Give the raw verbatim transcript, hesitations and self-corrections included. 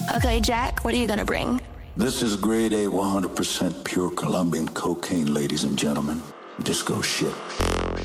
Okay, Jack, what are you gonna bring? This is grade A, one hundred percent pure Colombian cocaine, ladies and gentlemen. Disco shit.